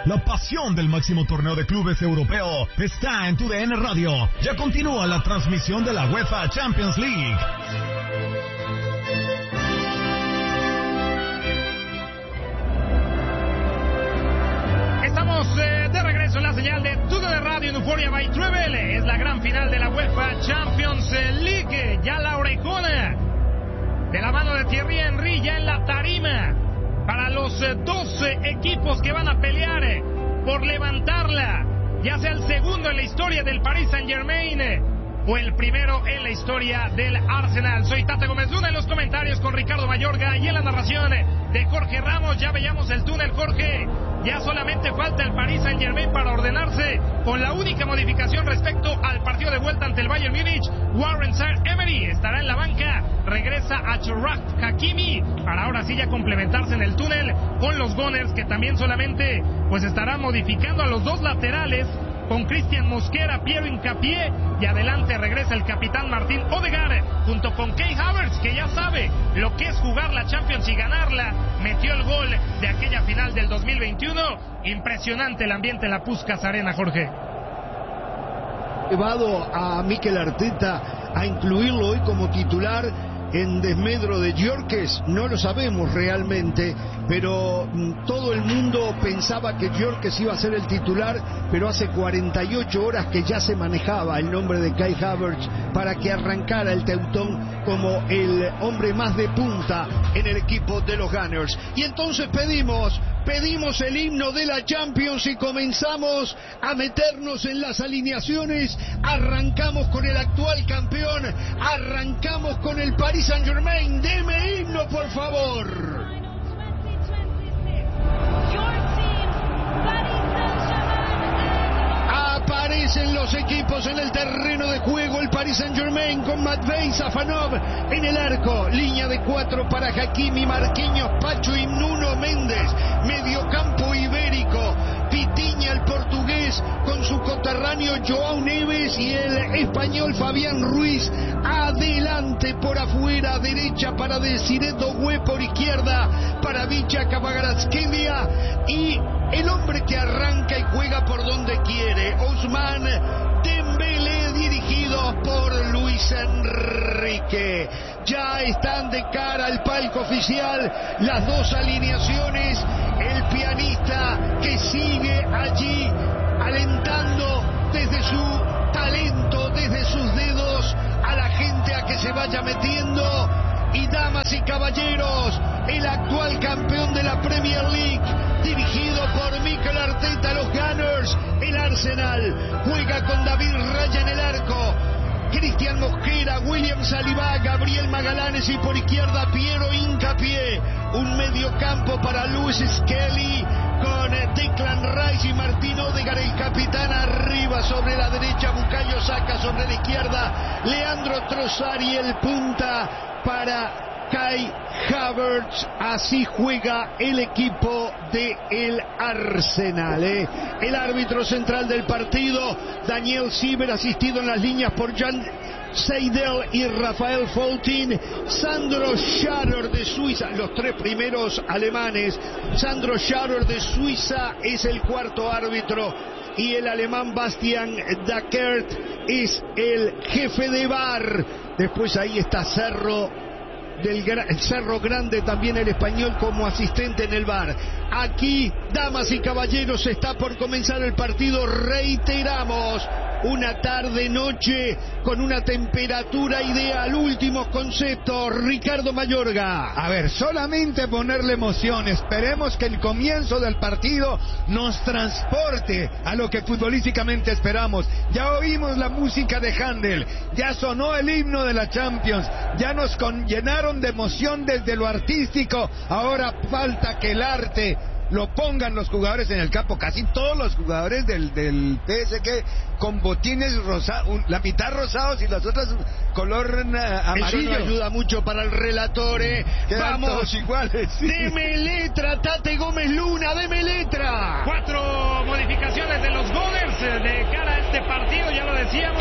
La pasión del máximo torneo de clubes europeo está en TUDN Radio. Ya continúa la transmisión de la UEFA Champions League. Estamos de regreso en la señal de TUDN Radio en Euphoria by Travel. Es la gran final de la UEFA Champions League. Ya la orejona de la mano de Thierry Henry ya en la tarima para los dos equipos que van a pelear por levantarla, ya sea el segundo en la historia del Paris Saint-Germain o el primero en la historia del Arsenal. Soy Tate Gómez Luna en los comentarios con Ricardo Mayorga y en la narración de Jorge Ramos. Ya veíamos el túnel, Jorge. Ya solamente falta el Paris Saint-Germain para ordenarse con la única modificación respecto al partido de vuelta ante el Bayern Múnich. Warren Zaïre-Emery estará en la banca, regresa a Achraf Hakimi para ahora sí ya complementarse en el túnel con los Gunners, que también solamente pues estarán modificando a los dos laterales con Christian Mosquera, Piero Hincapié, y adelante regresa el capitán Martín Odegaard junto con Kai Havertz, que ya sabe lo que es jugar la Champions y ganarla. Metió el gol de aquella final del 2021. Impresionante el ambiente en la Puskás Arena, Jorge. Llevado a Mikel Arteta a incluirlo hoy como titular en desmedro de Gyökeres, no lo sabemos realmente, pero todo el mundo pensaba que Gyökeres iba a ser el titular, pero hace 48 horas que ya se manejaba el nombre de Kai Havertz para que arrancara el Teutón como el hombre más de punta en el equipo de los Gunners. Y entonces pedimos el himno de la Champions y comenzamos a meternos en las alineaciones. Arrancamos con el actual campeón, arrancamos con el Paris Saint-Germain. Deme himno, por favor. Aparecen los equipos en el terreno de juego. El Paris Saint-Germain con Matvei Safanov en el arco. Línea de 4 para Hakimi, Marquinhos, Pacho y Nuno Méndez. Mediocampo ibérico. Vitinha, el portugués, con su coterráneo João Neves, y el español Fabián Ruiz. Adelante por afuera, derecha para Desiré Doué, por izquierda para Vicha Kvaratskhelia, y el hombre que arranca y juega por donde quiere, Ousmane Dembélé, dirigido por Luis Enrique. Ya están de cara al palco oficial las dos alineaciones. El pianista que sigue allí alentando desde su talento, desde sus dedos, a la gente a que se vaya metiendo. Y damas y caballeros, el actual campeón de la Premier League, dirigido por Mikel Arteta, los Gunners. El Arsenal juega con David Raya en el arco, Christian Mosquera, William Saliba, Gabriel Magallanes, y por izquierda Piero Hincapié. Un mediocampo para Lewis Skelly con Declan Rice y Martín Odegaard, el capitán, arriba. Sobre la derecha Bukayo Saka, sobre la izquierda Leandro Trossard, y el punta para Kai Havertz. Así juega el equipo de el Arsenal. El árbitro central del partido, Daniel Sieber, asistido en las líneas por Jan Seidel y Rafael Foltin. Sandro Scharer de Suiza, los tres primeros alemanes. Sandro Scharer de Suiza es el cuarto árbitro, y el alemán Bastian Dackert es el jefe de VAR. Después ahí está Cerro Grande, también el español, como asistente en el VAR. Aquí, damas y caballeros, está por comenzar el partido. Reiteramos, una tarde-noche con una temperatura ideal. Últimos conceptos, Ricardo Mayorga. A ver, solamente ponerle emoción. Esperemos que el comienzo del partido nos transporte a lo que futbolísticamente esperamos. Ya oímos la música de Händel, ya sonó el himno de la Champions, ya nos llenaron de emoción desde lo artístico. Ahora falta que el arte lo pongan los jugadores en el campo. Casi todos los jugadores del PSG con botines rosados, la mitad rosados y las otras color amarillo. Eso no ayuda mucho para el relator. Vamos, todos iguales, sí. Deme letra, Tate Gómez Luna, deme letra. 4 modificaciones de los Gunners de cara a este partido, ya lo decíamos.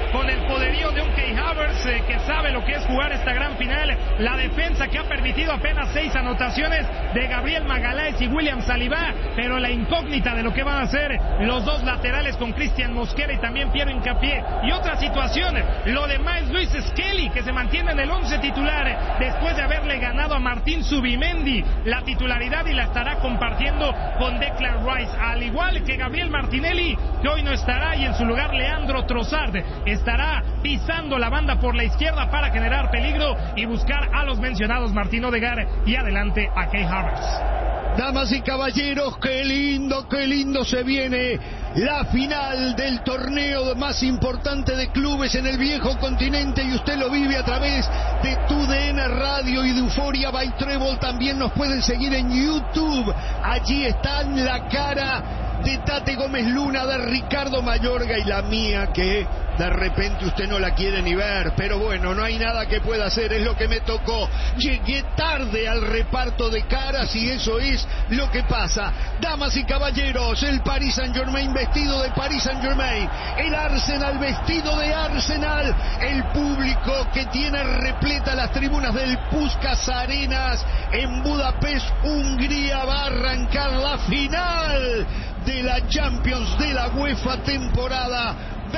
con el poderío de un Kai Havertz que sabe lo que es jugar esta gran final, la defensa que ha permitido apenas 6 anotaciones de Gabriel Magalhães y William Saliba, pero la incógnita de lo que van a hacer los dos laterales con Cristian Mosquera y también Piero Hincapié. Y otra situación, lo de Miles Luis Skelly, que se mantiene en el 11 titular después de haberle ganado a Martín Zubimendi la titularidad y la estará compartiendo con Declan Rice, al igual que Gabriel Martinelli, que hoy no estará, y en su lugar Leandro Trossard estará pisando la banda por la izquierda para generar peligro y buscar a los mencionados Martín Odegaard y adelante a Kai Havertz. Damas y caballeros, qué lindo se viene la final del torneo más importante de clubes en el viejo continente, y usted lo vive a través de TUDN Radio y de Euphoria by Treble. También nos pueden seguir en YouTube. Allí están la cara de Tate Gómez Luna, de Ricardo Mayorga y la mía, que de repente usted no la quiere ni ver, pero bueno, no hay nada que pueda hacer, es lo que me tocó. Llegué tarde al reparto de caras y eso es lo que pasa. Damas y caballeros, el Paris Saint-Germain vestido de Paris Saint-Germain, el Arsenal vestido de Arsenal, el público que tiene repleta las tribunas del Puskás Arenas en Budapest, Hungría. Va a arrancar la final de la Champions de la UEFA temporada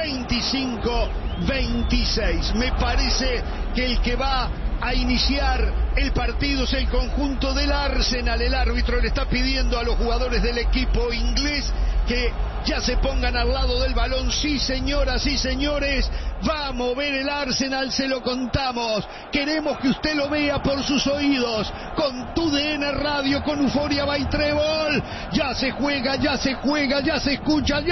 25-26. Me parece que el que va a iniciar el partido es el conjunto del Arsenal. El árbitro le está pidiendo a los jugadores del equipo inglés que ya se pongan al lado del balón. Sí, señoras y señores, va a mover el Arsenal, se lo contamos. Queremos que usted lo vea por sus oídos, con TUDN Radio, con Euphoria by Treble. Ya se juega, ya se escucha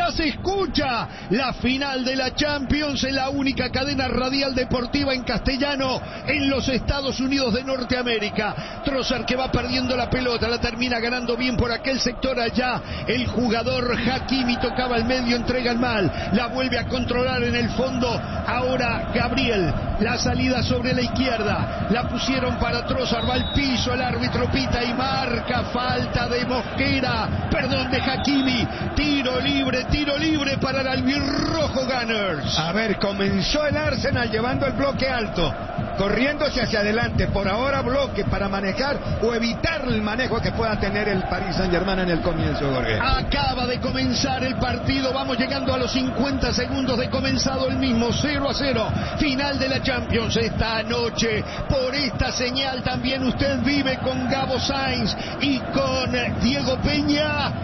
la final de la Champions en la única cadena radial deportiva en castellano en los Estados Unidos de Norteamérica. Trossard, que va perdiendo la pelota, la termina ganando bien por aquel sector allá. El jugador Hakimi tocaba al medio, entrega el mal, la vuelve a controlar en el fondo. Ahora Gabriel, la salida sobre la izquierda, la pusieron para Trossard, va al piso, el árbitro pita y marca falta de Mosquera, perdón, de Hakimi. Tiro libre para el albirrojo Gunners. A ver, comenzó el Arsenal llevando el bloque alto, corriéndose hacia adelante, por ahora bloque para manejar o evitar el manejo que pueda tener el Paris Saint-Germain en el comienzo, Jorge. Acaba de comenzar el partido, vamos llegando a los 50 segundos de comenzado el mismo, 0-0, final de la Champions esta noche. Por esta señal también usted vive con Gabo Sainz y con Diego Peña.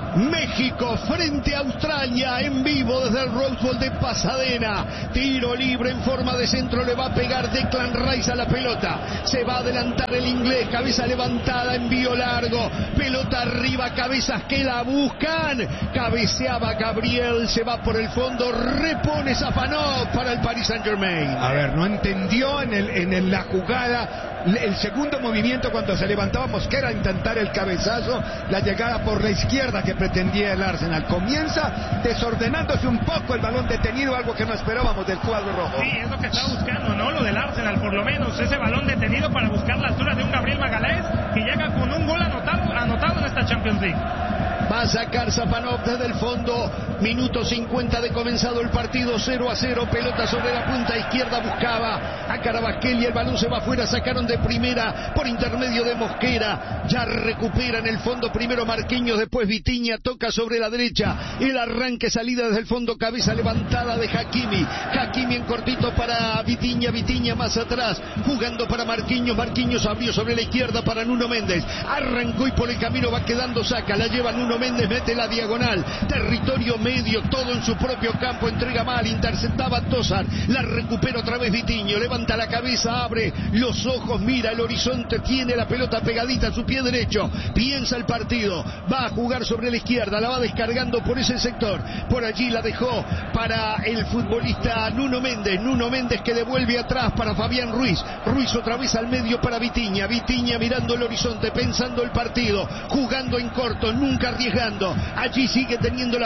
México frente a Australia en vivo desde el Rose Bowl de Pasadena. Tiro libre en forma de centro, le va a pegar Declan Rice a la pelota. Se va a adelantar el inglés, cabeza levantada, envío largo, pelota arriba, cabezas que la buscan. Cabeceaba Gabriel, se va por el fondo, repone Safanov para el Paris Saint-Germain. A ver, no entendió en la jugada el segundo movimiento cuando se levantaba Mosquera a intentar el cabezazo, la llegada por la izquierda que pretendía el Arsenal. Comienza desordenándose un poco, el balón detenido, algo que no esperábamos del cuadro rojo. Sí, es lo que está buscando, ¿no? Lo del Arsenal, por lo menos, ese balón detenido para buscar la altura de un Gabriel Magalhães, que llega con un gol anotado en esta Champions League. Va a sacar Safanov desde el fondo. Minuto 50 de comenzado el partido, 0-0. Pelota sobre la punta izquierda, buscaba a Carabasquel y el balón se va afuera. Sacaron de primera por intermedio de Mosquera. Ya recupera en el fondo primero Marquinhos, después Vitinha, toca sobre la derecha. El arranque, salida desde el fondo, cabeza levantada de Hakimi. Hakimi en cortito para Vitinha, Vitinha más atrás, jugando para Marquinhos. Marquinhos abrió sobre la izquierda para Nuno Méndez. Arrancó y por el camino va quedando Saka. La lleva Nuno Méndez, mete la diagonal, territorio medio, todo en su propio campo, entrega mal, interceptaba Trossard, la recupera otra vez Vitinho, levanta la cabeza, abre los ojos, mira el horizonte, tiene la pelota pegadita a su pie derecho, piensa el partido, va a jugar sobre la izquierda, la va descargando por ese sector, por allí la dejó para el futbolista Nuno Méndez que devuelve atrás para Fabián Ruiz otra vez al medio para Vitinha mirando el horizonte, pensando el partido, jugando en corto, nunca arriesgando, allí sigue teniendo la pelota Vitinha,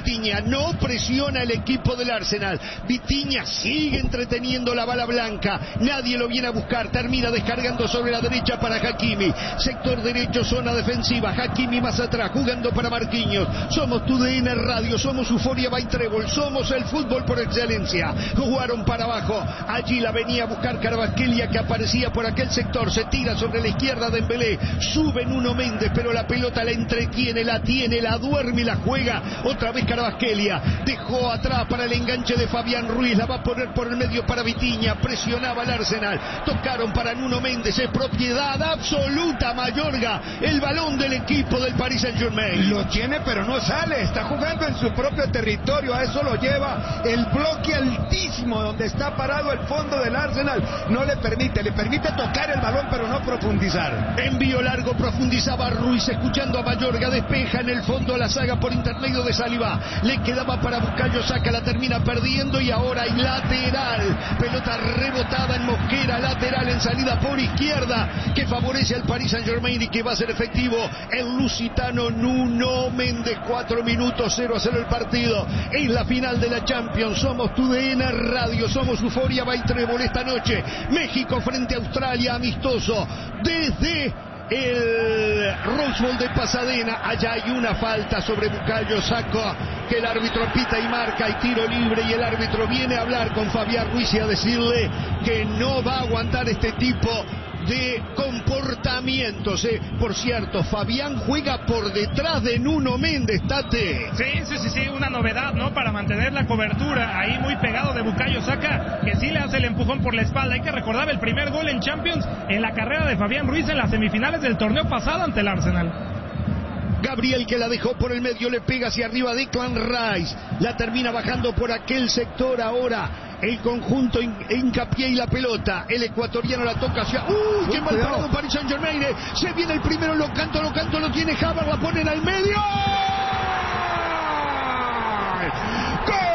Vitinha, no presiona el equipo del Arsenal. Vitinha sigue entreteniendo la bala blanca, nadie lo viene a buscar, termina descargando sobre la derecha para Hakimi, sector derecho, zona defensiva, Hakimi más atrás, jugando para Marquinhos. Somos TUDN Radio, somos Euphoria by Trébol, somos el fútbol por excelencia. Jugaron para abajo, allí la venía a buscar Kvaratskhelia, que aparecía por aquel sector, se tira sobre la izquierda de Dembélé, sube Nuno Méndez, pero la pelota la entretiene, la tiene, la duerme y la juega otra vez Kvaratskhelia, dejó atrás para el enganche de Fabián Ruiz, la va a poner por el medio para Vitinha, presionaba el Arsenal, tocaron para Nuno Méndez, es propiedad absoluta Mayorga, el balón del equipo del Paris Saint-Germain. Lo tiene pero no sale, está jugando en su propio territorio, a eso lo lleva el bloque altísimo donde está parado el fondo del Arsenal, no le permite tocar el balón pero no profundizar. Envío largo, profundizaba Ruiz, escuchando a Mayorga, despeja en el fondo la saga por intermedio de Saliba, le quedaba para Bukayo Saka, la termina perdiendo y ahora hay lateral, pelota rebotada en Mosquera, lateral en salida por izquierda, que favorece al Paris Saint-Germain y que va a ser efectivo el lusitano Nuno Méndez. 4 minutos, 0-0 el partido, es la final de la Champions, somos TUDN Radio, somos Euphoria by Trébol esta noche, México frente a Australia, amistoso, desde el Rose Bowl de Pasadena. Allá hay una falta sobre Bukayo Saka que el árbitro pita y marca, y tiro libre, y el árbitro viene a hablar con Fabián Ruiz y a decirle que no va a aguantar este tipo de comportamientos. Por cierto, Fabián juega por detrás de Nuno Méndez, Tate. Sí, una novedad, ¿no? Para mantener la cobertura ahí muy pegado de Bukayo Saka, que sí le hace el empujón por la espalda. Hay que recordar el primer gol en Champions en la carrera de Fabián Ruiz en las semifinales del torneo pasado ante el Arsenal. Gabriel, que la dejó por el medio, le pega hacia arriba Declan Rice, la termina bajando por aquel sector ahora el conjunto hincapié y la pelota, el ecuatoriano la toca hacia... ¡Qué mal parado Paris Saint-Germain! Se viene el primero, lo canto, lo tiene Havertz, la ponen al medio. ¡Gol!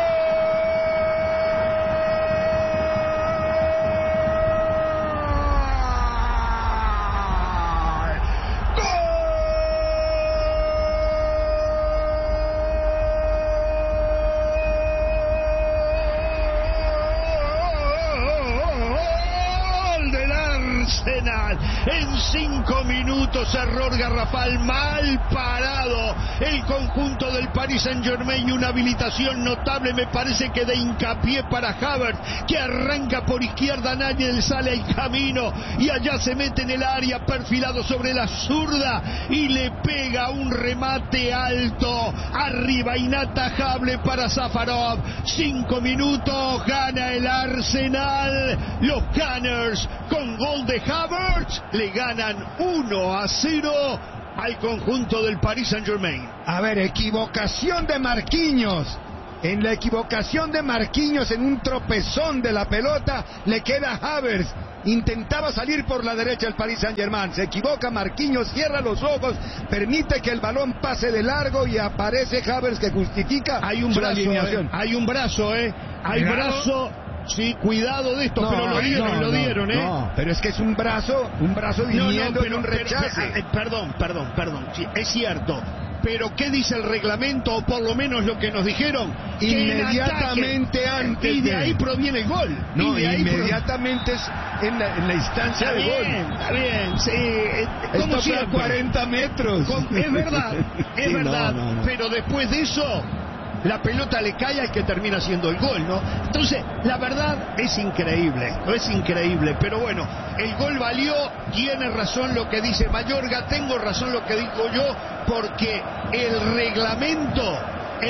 En 5 minutos, error garrafal, mal parado el conjunto del Paris Saint-Germain, y una habilitación notable, me parece que de hincapié para Havertz, que arranca por izquierda, nadie le sale al camino y allá se mete en el área, perfilado sobre la zurda y le pega un remate alto arriba, inatajable para Safarov. 5 minutos, gana el Arsenal, los Gunners con gol de Havertz le ganan 1-0 al conjunto del Paris Saint-Germain. A ver, equivocación de Marquinhos. En la equivocación de Marquinhos, en un tropezón de la pelota, le queda Havertz. Intentaba salir por la derecha el Paris Saint-Germain, se equivoca Marquinhos, cierra los ojos, permite que el balón pase de largo y aparece Havertz, que justifica su alineación. Hay un brazo, hay brazo. Sí, cuidado de esto, pero lo dieron, No, pero es que es un brazo viniendo en un rechace. Perdón, sí, es cierto. Pero ¿qué dice el reglamento? O por lo menos lo que nos dijeron, inmediatamente antes. Y de ahí proviene el gol. No, inmediatamente es en la instancia de gol. Está bien, sí. Esto fue a 40 metros. Es verdad, sí, no. Pero después de eso, la pelota le cae al que termina haciendo el gol, ¿no? Entonces, la verdad es increíble, pero bueno, el gol valió, tiene razón lo que dice Mayorga, tengo razón lo que digo yo, porque el reglamento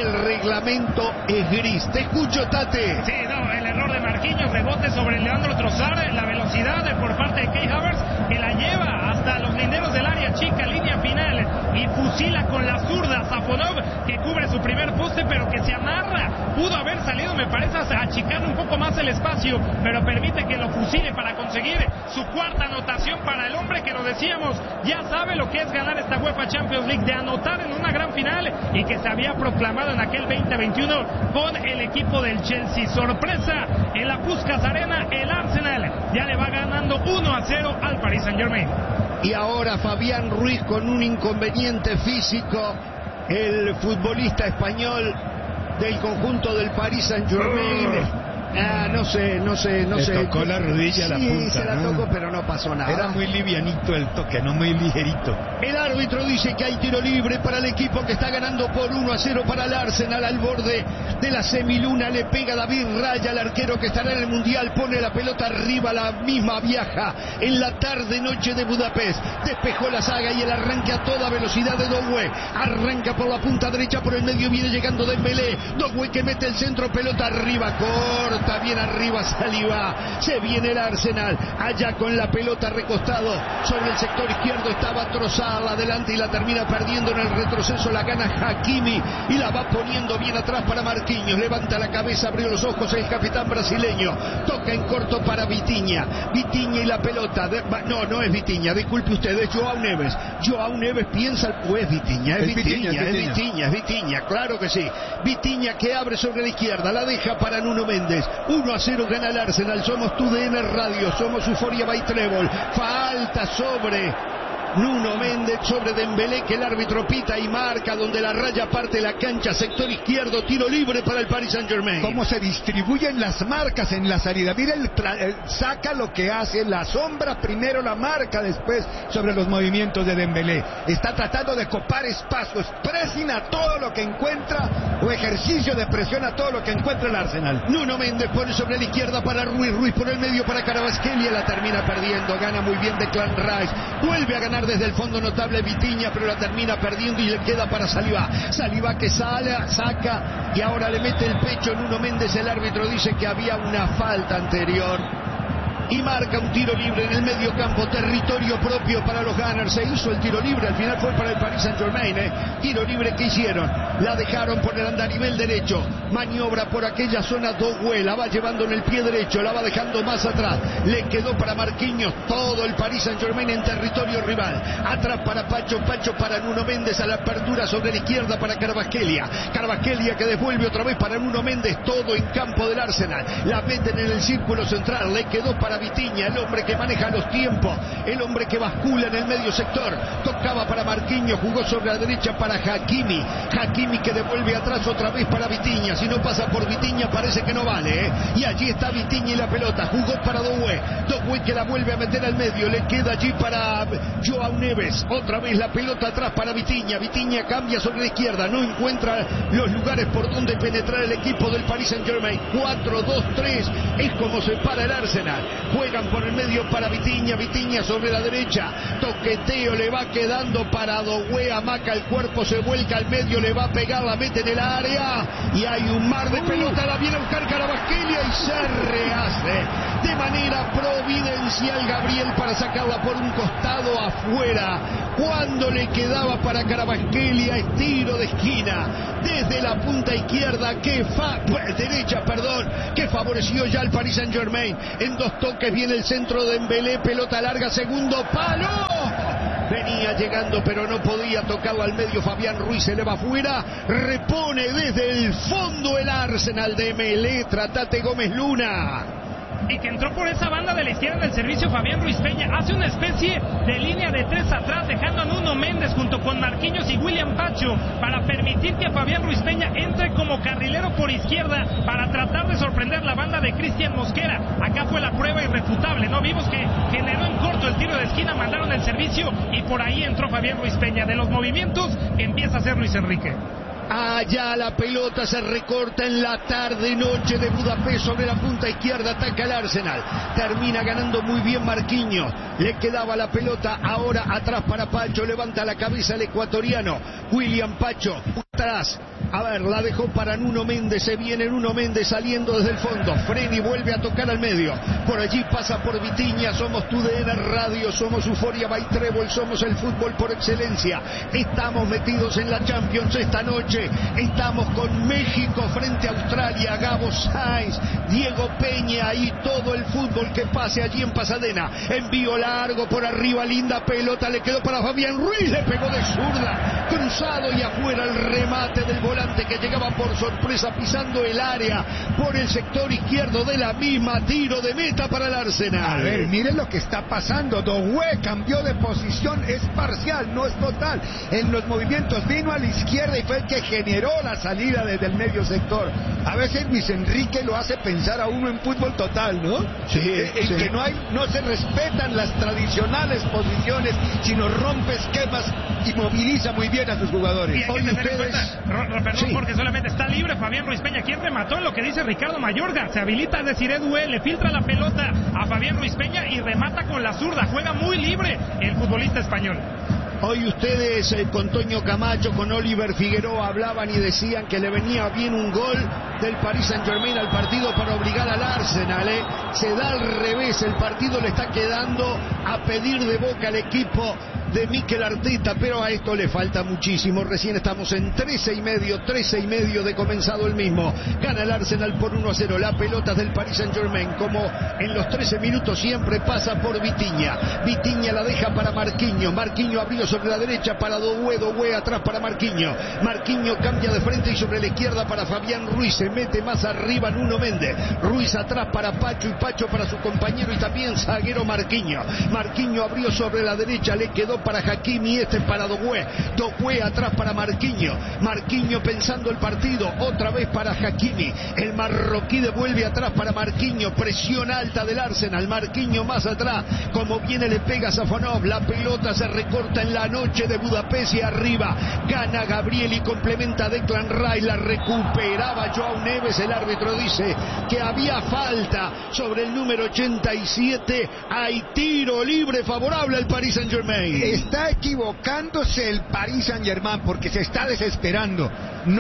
es gris. Te escucho, Tate. Sí, no, el error de Marquinhos, rebote sobre Leandro Trossard, la velocidad por parte de Kai Havertz, que la lleva hasta los linderos del área chica, línea final, y fusila con la zurda Safonov, que cubre su primer poste, pero que se amarra. Pudo haber salido, me parece, a achicar un poco más el espacio, pero permite que lo fusile para conseguir su cuarta anotación para el hombre que, lo decíamos, ya sabe lo que es ganar esta UEFA Champions League, de anotar en una gran final, y que se había proclamado en aquel 2021 con el equipo del Chelsea. Sorpresa en la Puskás Arena, el Arsenal ya le va ganando 1-0 al Paris Saint-Germain. Y ahora Fabián Ruiz con un inconveniente físico, el futbolista español del conjunto del Paris Saint-Germain. No sé. Le tocó la rodilla a la punta. Sí, se la tocó, pero no pasó nada. Era muy livianito el toque, no muy ligerito. El árbitro dice que hay tiro libre para el equipo que está ganando por 1-0 para el Arsenal al borde de la semiluna. Le pega David Raya, el arquero que estará en el Mundial, pone la pelota arriba, la misma viaja en la tarde-noche de Budapest. Despejó la saga y el arranque a toda velocidad de Doué. Arranca por la punta derecha, por el medio viene llegando Dembélé. Doué que mete el centro, pelota arriba, corta bien arriba Saliba. Se viene el Arsenal, allá con la pelota recostado sobre el sector izquierdo. Estaba Trossard adelante y la termina perdiendo en el retroceso. La gana Hakimi y la va poniendo bien atrás para Marquinhos. Levanta la cabeza, abrió los ojos el capitán brasileño. Toca en corto para Vitinha. Vitinha y la pelota. No es Vitinha, disculpe usted, es Joao Neves. Joao Neves piensa, es Vitinha, es Vitinha, claro que sí. Vitinha que abre sobre la izquierda, la deja para Nuno Méndez. 1-0 gana el Arsenal. Somos TUDN Radio, somos Euphoria by Trébol. Falta sobre Nuno Méndez, sobre Dembélé, que el árbitro pita y marca, donde la raya parte la cancha, sector izquierdo, tiro libre para el Paris Saint-Germain. Cómo se distribuyen las marcas en la salida. Mira, saca lo que hace, la sombra primero, la marca después sobre los movimientos de Dembélé. Está tratando de copar espacios, pressing a todo lo que encuentra, o ejercicio de presión a todo lo que encuentra el Arsenal. Nuno Méndez pone sobre la izquierda para Ruiz por el medio para Kvaratskhelia, la termina perdiendo, gana muy bien Declan Rice, vuelve a ganar desde el fondo notable Vitinha, pero la termina perdiendo y le queda para Saliba que saca y ahora le mete el pecho Nuno Méndez. El árbitro dice que había una falta anterior y marca un tiro libre en el medio campo, territorio propio para los Gunners. Se hizo el tiro libre, al final fue para el Paris Saint-Germain, tiro libre que hicieron, la dejaron por el andarivel derecho, maniobra por aquella zona Doué, la va llevando en el pie derecho, la va dejando más atrás, le quedó para Marquinhos, todo el Paris Saint-Germain en territorio rival, atrás para Pacho para Nuno Méndez, a la apertura sobre la izquierda para Kvaratskhelia que devuelve otra vez para Nuno Méndez, todo en campo del Arsenal, la meten en el círculo central, le quedó para Vitinha, el hombre que maneja los tiempos, el hombre que bascula en el medio sector, tocaba para Marquinhos, jugó sobre la derecha para Hakimi que devuelve atrás otra vez para Vitinha, si no pasa por Vitinha parece que no vale, y allí está Vitinha y la pelota, jugó para Doué que la vuelve a meter al medio, le queda allí para Joao Neves, otra vez la pelota atrás para Vitinha cambia sobre la izquierda, no encuentra los lugares por donde penetrar el equipo del Paris Saint-Germain, 4-2-3 es como se para el Arsenal. Juegan por el medio para Vitinha sobre la derecha, toqueteo le va quedando para Doué, amaca el cuerpo, se vuelca al medio, le va a pegar, la mete en el área y hay un mar de pelota, la viene a buscar Kvaratskhelia y se rehace de manera providencial Gabriel para sacarla por un costado afuera, cuando le quedaba para Kvaratskhelia, tiro de esquina desde la punta izquierda derecha, que favoreció ya al Paris Saint-Germain. En dos toques viene el centro de Dembélé, pelota larga, segundo palo. Venía llegando pero no podía tocarla al medio Fabián Ruiz, se le va afuera, repone desde el fondo el Arsenal de Meletra, Tate Gómez Luna. Y que entró por esa banda de la izquierda del servicio Fabián Ruiz Peña, hace una especie de línea de tres atrás, dejando a Nuno Méndez junto con Marquinhos y William Pacho para permitir que Fabián Ruiz Peña entre como carrilero por izquierda para tratar de sorprender la banda de Cristian Mosquera. Acá fue la prueba irrefutable, ¿no? Vimos que generó en corto el tiro de esquina, mandaron el servicio y por ahí entró Fabián Ruiz Peña. De los movimientos empieza a hacer Luis Enrique. Allá la pelota se recorta en la tarde-noche de Budapest sobre la punta izquierda, ataca el Arsenal, termina ganando muy bien Marquinhos, le quedaba la pelota ahora atrás para Pacho, levanta la cabeza el ecuatoriano, William Pacho, atrás, la dejó para Nuno Méndez, se viene Nuno Méndez saliendo desde el fondo, Freni vuelve a tocar al medio, por allí pasa por Vitinha, somos TUDN Radio, somos Euphoria by Trébol, somos el fútbol por excelencia, estamos metidos en la Champions esta noche. Estamos con México frente a Australia, Gabo Sainz, Diego Peña y todo el fútbol que pase allí en Pasadena. Envío largo por arriba, linda pelota, le quedó para Fabián Ruiz, le pegó de zurda. cruzado y afuera el remate del volante que llegaba por sorpresa pisando el área por el sector izquierdo de la misma. Tiro de meta para el Arsenal. A ver, miren lo que está pasando. Doué cambió de posición, es parcial, no es total. En los movimientos vino a la izquierda y fue el que generó la salida desde el medio sector. A veces Luis Enrique lo hace pensar a uno en fútbol total, ¿no? Sí, en que no se respetan las tradicionales posiciones, sino rompe esquemas y moviliza muy bien a sus jugadores. Y hay que tener en cuenta, perdón, porque solamente está libre Fabián Ruiz Peña. ¿Quién remató? Lo que dice Ricardo Mayorga. Se habilita Desiré Doué, le filtra la pelota a Fabián Ruiz Peña y remata con la zurda. Juega muy libre el futbolista español. Hoy ustedes con Toño Camacho, con Oliver Figueroa hablaban y decían que le venía bien un gol del Paris Saint-Germain al partido para obligar al Arsenal. Se da al revés, el partido le está quedando a pedir de boca al equipo de Mikel Arteta, pero a esto le falta muchísimo. Recién estamos en 13 y medio de comenzado el mismo. Gana el Arsenal por 1-0. La pelota del Paris Saint-Germain, como en los 13 minutos siempre, pasa por Vitinha. Vitinha la deja para Marquinhos. Marquinhos abrió sobre la derecha para Doué. Doué atrás para Marquinhos. Marquinhos cambia de frente y sobre la izquierda para Fabián Ruiz. Se mete más arriba Nuno Méndez. Ruiz atrás para Pacho y Pacho para su compañero y también zaguero Marquinhos. Marquinhos abrió sobre la derecha, le quedó para Hakimi, para Doué. Doué atrás para Marquinhos. Marquinhos pensando el partido, otra vez para Hakimi. El marroquí devuelve atrás para Marquinhos. Presión alta del Arsenal. Marquinhos más atrás. Como viene le pega Safonov. La pelota se recorta en la noche de Budapest y arriba. Gana Gabriel y complementa Declan Rice. La recuperaba Joao Neves. El árbitro dice que había falta sobre el número 87. Hay tiro libre favorable al Paris Saint-Germain. Está equivocándose el Paris Saint-Germain porque se está desesperando.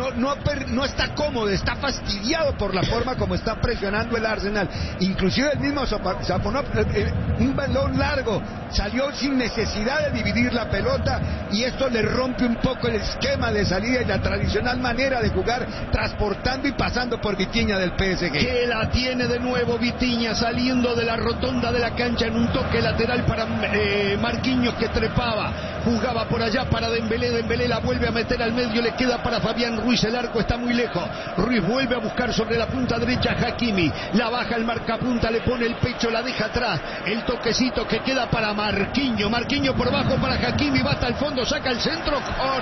No está cómodo, está fastidiado por la forma como está presionando el Arsenal. Inclusive el mismo Safonov, un balón largo, salió sin necesidad de dividir la pelota y esto le rompe un poco el esquema de salida y la tradicional manera de jugar, transportando y pasando por Vitinha del PSG. Que la tiene de nuevo Vitinha saliendo de la rotonda de la cancha en un toque lateral para Marquinhos, que trepaba, jugaba por allá para Dembélé. Dembélé la vuelve a meter al medio, le queda para Fabián Ruiz. El arco está muy lejos. Ruiz vuelve a buscar sobre la punta derecha Hakimi, la baja el marcapunta, le pone el pecho, la deja atrás. El toquecito que queda para Marquinhos. Marquinhos por bajo para Hakimi, va hasta el fondo, saca el centro,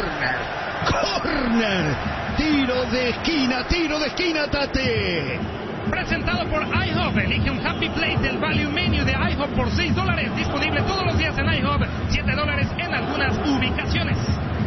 corner, tiro de esquina, Tate. Presentado por IHOP. Elige un Happy Plate del Value Menu de IHOP por $6. Disponible todos los días en IHOP. $7 en algunas ubicaciones.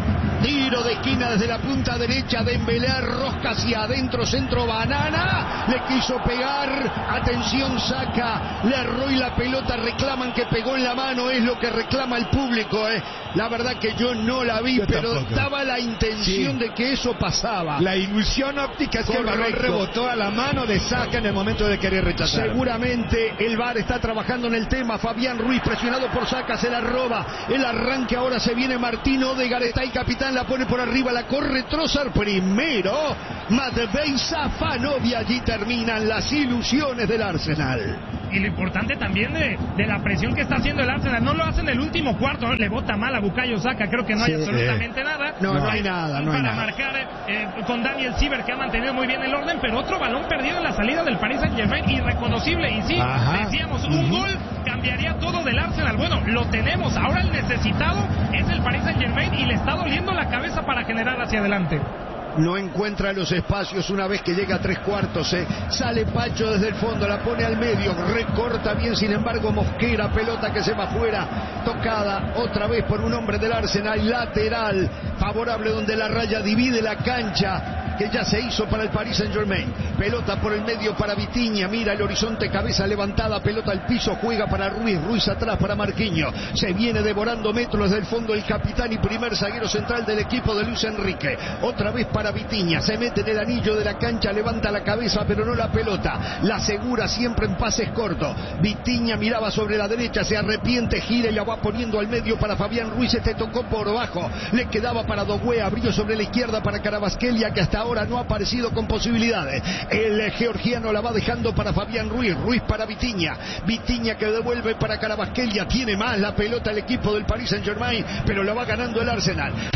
Tiro de esquina desde la punta derecha. Dembélé rosca hacia adentro, centro banana. Le quiso pegar. Atención, saca. Le arrolló la pelota. Reclaman que pegó en la mano. Es lo que reclama el público. La verdad que yo no la vi, pero daba la intención de que eso pasaba. La ilusión óptica es que el balón rebotó a la mano de Saka en el momento de querer rechazar. Seguramente el VAR está trabajando en el tema. Fabián Ruiz presionado por Saka, se la roba. El arranque ahora se viene Martín Odegaard. Está el capitán, la pone por arriba, la corre Trossard primero. Matvei Safonov, y allí terminan las ilusiones del Arsenal. Y lo importante también de la presión que está haciendo el Arsenal, no lo hace en el último cuarto, ¿no? Le bota mal a Bukayo Saka, creo que no hay absolutamente nada. No hay nada. Para marcar con Daniel Siever, que ha mantenido muy bien el orden, pero otro balón perdido en la salida del Paris Saint-Germain, irreconocible. Y sí, decíamos, un gol cambiaría todo del Arsenal. Bueno, lo tenemos, ahora el necesitado es el Paris Saint-Germain y le está doliendo la cabeza para generar hacia adelante. No encuentra los espacios una vez que llega a 3/4. Sale Pacho desde el fondo, la pone al medio, recorta bien, sin embargo Mosquera, pelota que se va afuera, tocada otra vez por un hombre del Arsenal, lateral favorable donde la raya divide la cancha, que ya se hizo para el Paris Saint-Germain. Pelota por el medio para Vitinha, mira el horizonte, cabeza levantada, pelota al piso, juega para Ruiz, Ruiz atrás para Marquinhos, se viene devorando metros del fondo el capitán y primer zaguero central del equipo de Luis Enrique, otra vez para Vitinha, se mete en el anillo de la cancha, levanta la cabeza pero no la pelota, la asegura siempre en pases cortos. Vitinha miraba sobre la derecha, se arrepiente, gira y la va poniendo al medio para Fabián Ruiz, tocó por bajo, le quedaba para Doué, abrió sobre la izquierda para Kvaratskhelia, que hasta ahora no ha aparecido con posibilidades. El georgiano la va dejando para Fabián Ruiz, Ruiz para Vitinha, Vitinha que devuelve para Kvaratskhelia, tiene más la pelota el equipo del Paris Saint-Germain, pero la va ganando el Arsenal.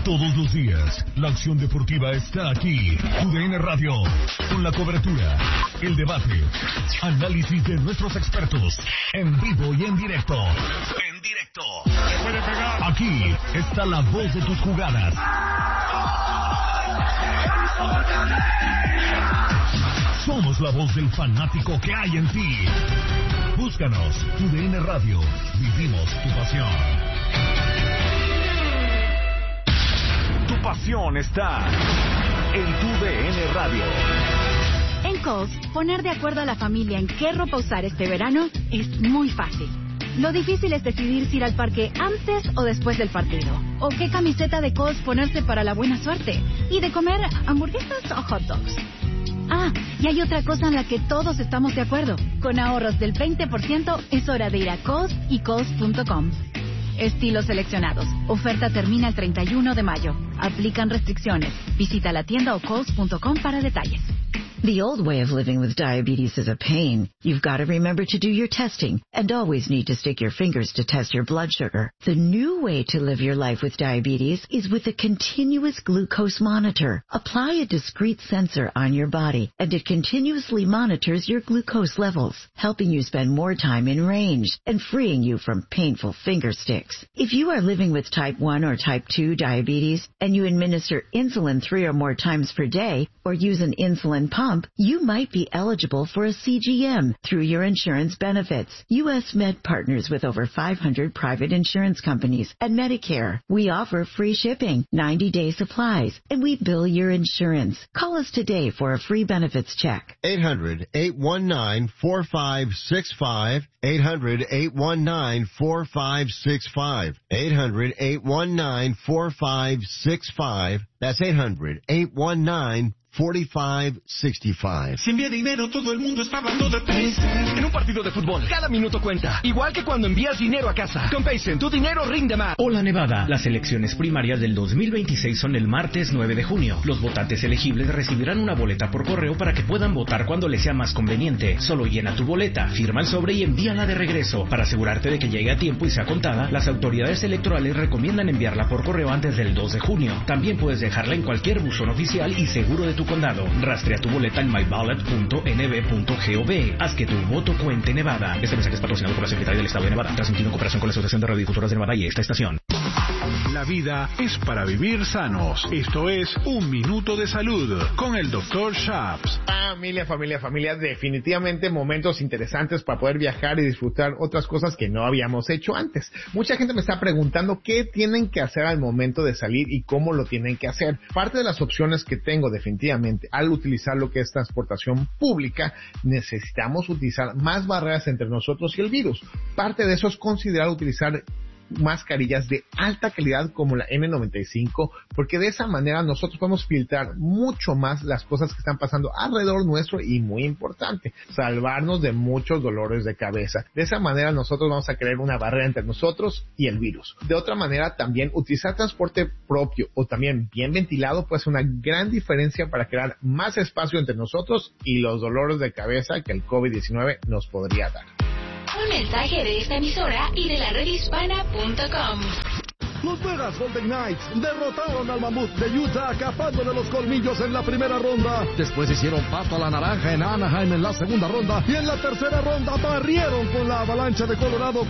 Todos los días, la acción deportiva está aquí. TUDN Radio, con la cobertura, el debate, análisis de nuestros expertos, en vivo y en directo. Aquí está la voz de tus jugadas. Somos la voz del fanático que hay en ti. Búscanos, TUDN Radio. Vivimos tu pasión. Tu pasión está en TUDN Radio. En Kohl's, poner de acuerdo a la familia en qué ropa usar este verano es muy fácil. Lo difícil es decidir si ir al parque antes o después del partido. O qué camiseta de Kohl's ponerse para la buena suerte. Y de comer hamburguesas o hot dogs. Ah, y hay otra cosa en la que todos estamos de acuerdo. Con ahorros del 20% es hora de ir a Kohl's y Kohls.com. Estilos seleccionados. Oferta termina el 31 de mayo. Aplican restricciones. Visita la tienda o Kohls.com para detalles. The old way of living with diabetes is a pain. You've got to remember to do your testing and always need to stick your fingers to test your blood sugar. The new way to live your life with diabetes is with a continuous glucose monitor. Apply a discrete sensor on your body and it continuously monitors your glucose levels, helping you spend more time in range and freeing you from painful finger sticks. If you are living with type 1 or type 2 diabetes and you administer insulin 3 or more times per day or use an insulin pump, you might be eligible for a CGM through your insurance benefits. U.S. Med partners with over 500 private insurance companies and Medicare. We offer free shipping, 90-day supplies, and we bill your insurance. Call us today for a free benefits check. 800-819-4565. 800-819-4565. 800-819-4565. That's 800-819-4565. 4565. Si envía dinero, todo el mundo está hablando de Paycent. En un partido de fútbol, cada minuto cuenta. Igual que cuando envías dinero a casa. Con Paycent, tu dinero rinde más. Hola Nevada, las elecciones primarias del 2026 son el martes 9 de junio. Los votantes elegibles recibirán una boleta por correo para que puedan votar cuando les sea más conveniente. Solo llena tu boleta, firma el sobre y envíala de regreso. Para asegurarte de que llegue a tiempo y sea contada, las autoridades electorales recomiendan enviarla por correo antes del 2 de junio. También puedes dejarla en cualquier buzón oficial y seguro de tu condado. Rastrea tu boleta en myballot.nb.gov. Haz que tu voto cuente, Nevada. Este mensaje es patrocinado por la Secretaría del Estado de Nevada, transmitido en cooperación con la Asociación de Radiodifusoras de Nevada y esta estación. La vida es para vivir sanos. Esto es Un Minuto de Salud con el Dr. Shaps. Familia, definitivamente momentos interesantes para poder viajar y disfrutar otras cosas que no habíamos hecho antes. Mucha gente me está preguntando qué tienen que hacer al momento de salir y cómo lo tienen que hacer. Parte de las opciones que tengo definitivamente al utilizar lo que es transportación pública, necesitamos utilizar más barreras entre nosotros y el virus. Parte de eso es considerar utilizar mascarillas de alta calidad como la N95, porque de esa manera nosotros podemos filtrar mucho más las cosas que están pasando alrededor nuestro y, muy importante, salvarnos de muchos dolores de cabeza. De esa manera nosotros vamos a crear una barrera entre nosotros y el virus. De otra manera, también utilizar transporte propio o también bien ventilado puede ser una gran diferencia para crear más espacio entre nosotros y los dolores de cabeza que el COVID-19 nos podría dar. Un mensaje de esta emisora y de la redhispana.com. Los Vegas Golden Knights derrotaron al Mamut de Utah acapándole los colmillos en la primera ronda. Después hicieron pato a la naranja en Anaheim en la segunda ronda. Y en la tercera ronda barrieron con la Avalancha de Colorado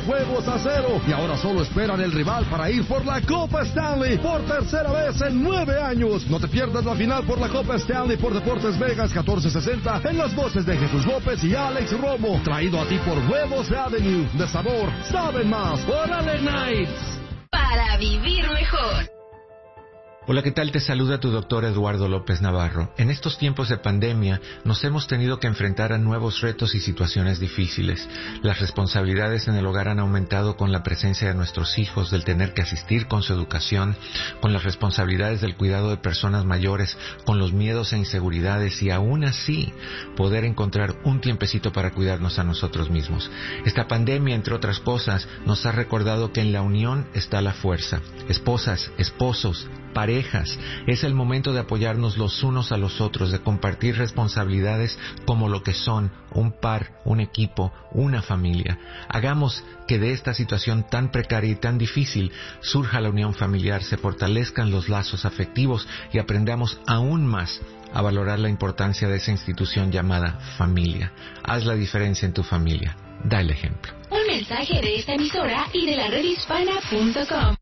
4-0. Y ahora solo esperan el rival para ir por la Copa Stanley por tercera vez en 9 años. No te pierdas la final por la Copa Stanley por Deportes Vegas 1460 en las voces de Jesús López y Alex Romo. Traído a ti por Huevos Avenue. De sabor, saben más. ¡Órale, Knights! Para vivir mejor. Hola, ¿qué tal? Te saluda tu doctor Eduardo López Navarro. En estos tiempos de pandemia nos hemos tenido que enfrentar a nuevos retos y situaciones difíciles. Las responsabilidades en el hogar han aumentado con la presencia de nuestros hijos, del tener que asistir con su educación, con las responsabilidades del cuidado de personas mayores, con los miedos e inseguridades y aún así poder encontrar un tiempecito para cuidarnos a nosotros mismos. Esta pandemia, entre otras cosas, nos ha recordado que en la unión está la fuerza. Esposas, esposos, parejas. Es el momento de apoyarnos los unos a los otros, de compartir responsabilidades como lo que son, un par, un equipo, una familia. Hagamos que de esta situación tan precaria y tan difícil surja la unión familiar, se fortalezcan los lazos afectivos y aprendamos aún más a valorar la importancia de esa institución llamada familia. Haz la diferencia en tu familia. Da el ejemplo. Un mensaje de esta emisora y de la redhispana.com.